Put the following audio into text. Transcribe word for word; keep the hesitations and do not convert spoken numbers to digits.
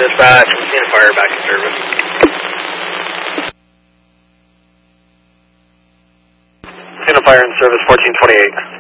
Dispatch, Casino Fire back in service. Casino Fire in service, fourteen twenty-eight.